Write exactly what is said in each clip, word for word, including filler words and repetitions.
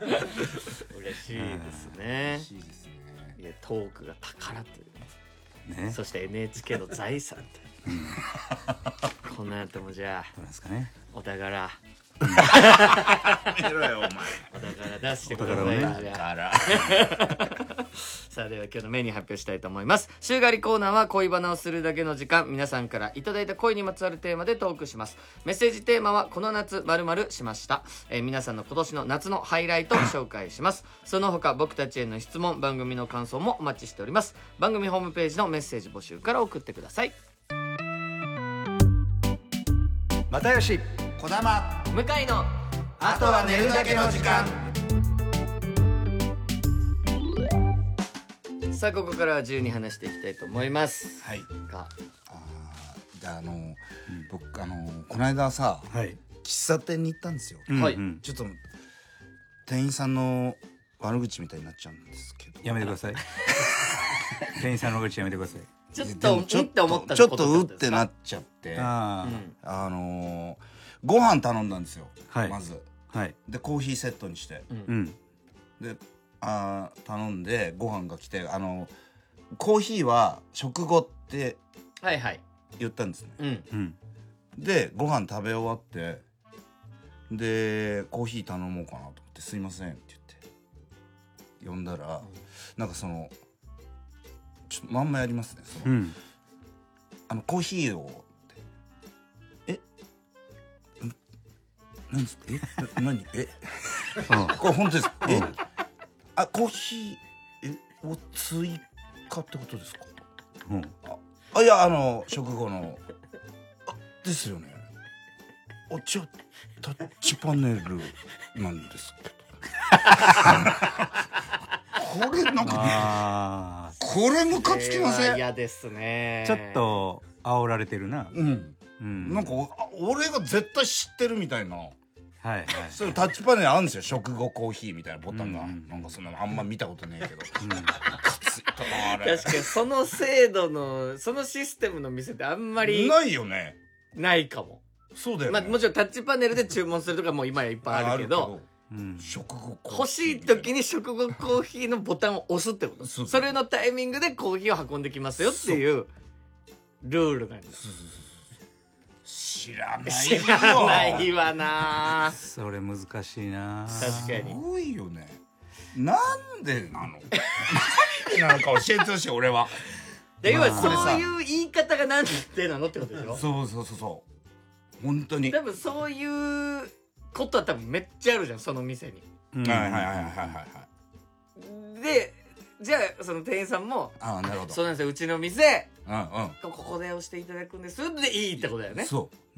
嬉しいですね。 嬉しいですね。 いやトークが宝というね、 そして エヌエイチケー の財産というこんなんやってもじゃあどうなんですかね。 お宝やめろよお前。 お宝出してくださいお宝をねよじゃあからさあでは今日のメニュー発表したいと思います。週替わりコーナーは恋バナをするだけの時間。皆さんからいただいた恋にまつわるテーマでトークします。メッセージテーマはこの夏〇〇しました、えー、皆さんの今年の夏のハイライトを紹介します。その他僕たちへの質問、番組の感想もお待ちしております。番組ホームページのメッセージ募集から送ってください。 又吉児玉、 向井のあとは寝るだけの時間。 さあここからは自由に話していきたいと思いますはい。 があーじゃああの、うん、僕あのこの間さ、 はい、 喫茶店に行ったんですよ。 はいうんうん、 ちょっと店員さんの悪口みたいになっちゃうんですけど。 やめてください。店員さんの口やめてください。 ちょっでともちょっうんって思ったとちょっとうことってなっちゃってあ、 あうんのー、ご飯頼んだんですよ、 はい、 まずはい、 でコーヒーセットにして、 うんうん、 であ頼んでご飯が来て、あのコーヒーは食後ってはいはい言ったんですね。 うんうん、 でご飯食べ終わってでコーヒー頼もうかなと思って「すいません」って言って呼んだら、なんかそのちょっとまんまやりますねその、 うん、 あのコーヒーをってえん何ですかえな何えこれ本当ですかえあコーヒーえを追加ってことですかうん、 ああいやあの食後のあですよねあじゃあタッチパネルなんですけどこれなんかあこれムカつきません、 嫌ですね。 ちょっと煽られてるな。 うんうん、 なんかあ俺が絶対知ってるみたいな。 はいはい。 そういうタッチパネルあるんですよ、食後コーヒーみたいなボタンが、 うんうん、 なんかそんなのあんま見たことねえけど、 うん、 ムカついたなあれ。 確かにその制度のそのシステムの店ってあんまりないよね。 ないかも。 そうだよね。 まあもちろんタッチパネルで注文するとかも今やいっぱいあるけど、 うん、 食後コーヒー欲しい時に食後コーヒーのボタンを押すってこと。 そうそれのタイミングでコーヒーを運んできますよっていうルールなんだ。 知らないよ。 知らないわな。 それ難しいな。 確かにすごいよね。なんでなのなんでなのか教えてほしい俺は。 で要はまあそういう言い方がなんでなのってことでしょ。 そうそうそうそう本当に。 多分そういうことは多分めっちゃあるじゃんその店に。 うん、 はいはいはいはいはいはい。 でじゃあその店員さんもああなるほど。 そうなんですようちの店うんうん。 ここで押していただくんですでいいってことだよね。 そううん、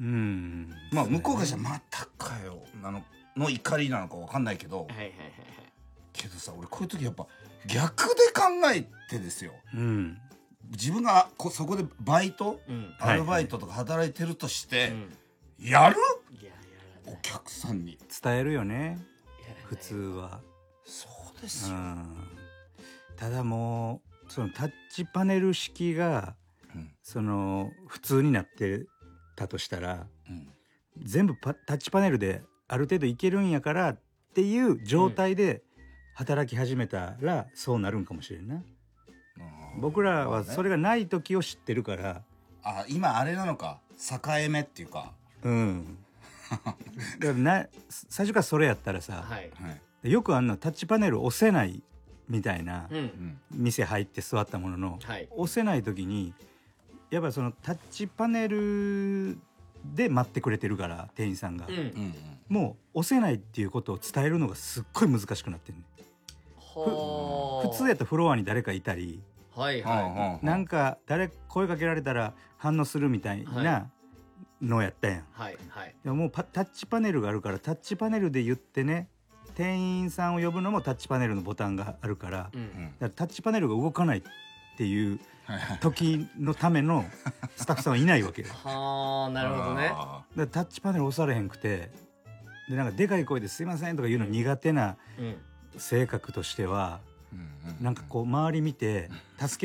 まあ向こうがじゃまたかよなのの怒りなのかわかんないけど、 はいはいはいけどさ俺こういう時やっぱ逆で考えてですよ。 うん、 自分がこそこでバイト、 はい。うん。 アルバイトとか働いてるとして、 うんやるいややらおない客さんに。 伝えるよねやらない普通は。 そうですよ、 うん、ただもうそのタッチパネル式がうんその普通になってたとしたらうん全部パタッチパネルである程度いけるんやからっていう状態で働き始めたらそうなるんかもしれんな。僕らはそれがない時を知ってるから。 あ今あれなのか境目っていうか、 うんだからな最初からそれやったらさ、 はい。 はいよくあんなタッチパネル押せないみたいなうん。 うん店入って座ったものの、 はい。 押せない時にやっぱそのタッチパネルで待ってくれてるから店員さんが、 うん。 うんうんもう押せないっていうことを伝えるのがすっごい難しくなってるね。 はあ。 普通やったらフロアに誰かいたりはいはんははんはんなんか誰声かけられたら反応するみたいはなのやったやん。 いはいはい。 でももうパタッチパネルがあるからタッチパネルで言ってね店員さんを呼ぶのもタッチパネルのボタンがあるから、 う。 うんんだからタッチパネルが動かないっていうはいはい時のためのスタッフさんはいないわけよ。だかはあなるほどね。 あらタッチパネル押されへんくてでなんかでかい声ですいませんとか言うの苦手なうん。 性格としてはーうんうんなんかこう周り見て助け